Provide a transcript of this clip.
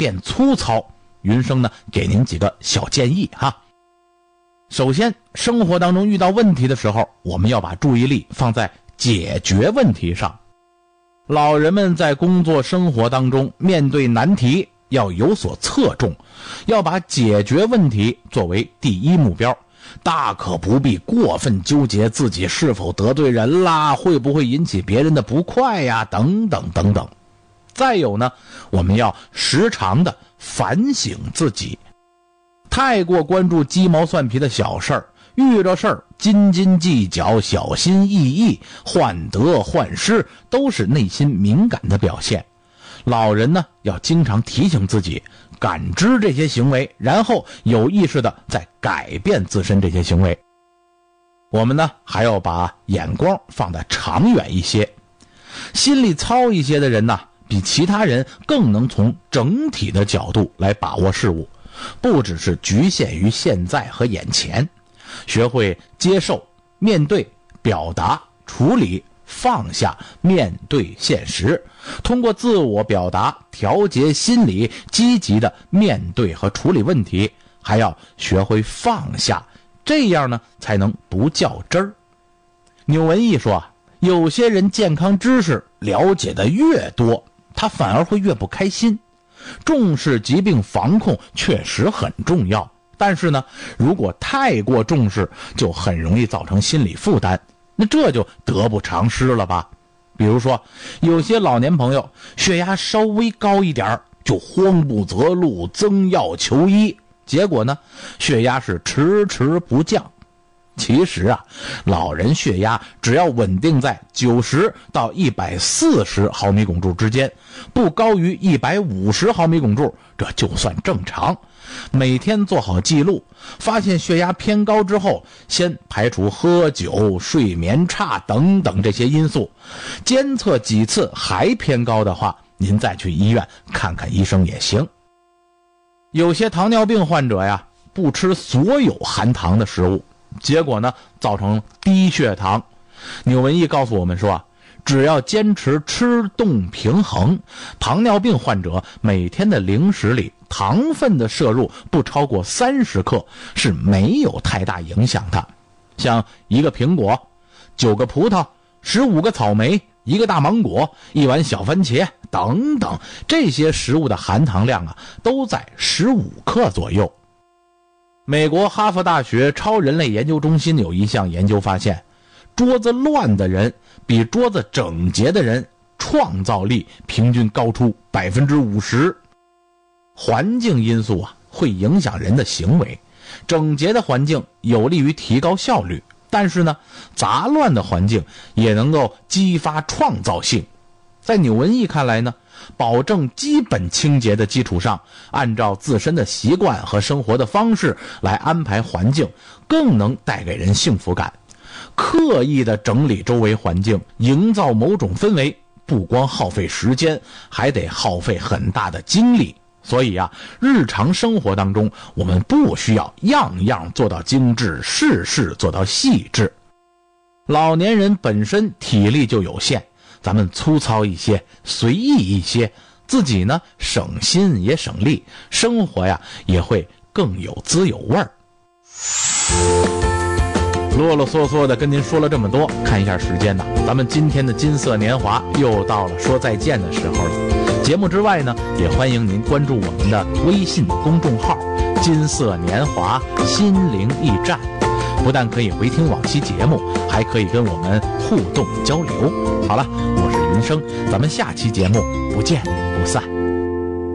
变粗糙，云生呢给您几个小建议哈。首先，生活当中遇到问题的时候，我们要把注意力放在解决问题上。老人们在工作生活当中面对难题要有所侧重，要把解决问题作为第一目标，大可不必过分纠结自己是否得罪人啦，会不会引起别人的不快呀，等等等等。再有呢，我们要时常的反省自己，太过关注鸡毛蒜皮的小事儿，遇着事儿斤斤计较，小心翼翼，患得患失，都是内心敏感的表现。老人呢，要经常提醒自己，感知这些行为，然后有意识的再改变自身这些行为。我们呢，还要把眼光放得长远一些，心里糙一些的人呢，比其他人更能从整体的角度来把握事物，不只是局限于现在和眼前，学会接受、面对、表达、处理、放下，面对现实，通过自我表达调节心理，积极的面对和处理问题，还要学会放下，这样呢才能不较真儿。纽文义说，有些人健康知识了解的越多，他反而会越不开心。重视疾病防控确实很重要，但是呢，如果太过重视，就很容易造成心理负担，那这就得不偿失了吧。比如说，有些老年朋友血压稍微高一点就慌不择路，增药求医，结果呢，血压是迟迟不降。其实啊，老人血压只要稳定在90到140毫米汞柱之间，不高于150毫米汞柱，这就算正常。每天做好记录，发现血压偏高之后，先排除喝酒、睡眠差等等这些因素，监测几次还偏高的话，您再去医院看看医生也行。有些糖尿病患者呀，不吃所有含糖的食物，结果呢，造成低血糖。纽文义告诉我们说，只要坚持吃动平衡，糖尿病患者每天的零食里糖分的摄入不超过30克是没有太大影响的。像1个苹果、9个葡萄、15个草莓、1个大芒果、1碗小番茄等等，这些食物的含糖量啊，都在15克左右。美国哈佛大学超人类研究中心有一项研究发现，桌子乱的人比桌子整洁的人创造力平均高出50%。环境因素啊，会影响人的行为，整洁的环境有利于提高效率，但是呢，杂乱的环境也能够激发创造性。在纽文义看来呢，保证基本清洁的基础上，按照自身的习惯和生活的方式来安排环境，更能带给人幸福感。刻意的整理周围环境，营造某种氛围，不光耗费时间，还得耗费很大的精力。所以啊，日常生活当中，我们不需要样样做到精致，事事做到细致。老年人本身体力就有限，咱们粗糙一些，随意一些，自己呢省心也省力，生活呀也会更有滋有味儿。啰啰嗦嗦的跟您说了这么多，看一下时间呢，咱们今天的金色年华又到了说再见的时候了。节目之外呢，也欢迎您关注我们的微信公众号金色年华心灵驿站，不但可以回听往期节目，还可以跟我们互动交流。好了，我是云生，咱们下期节目不见不散。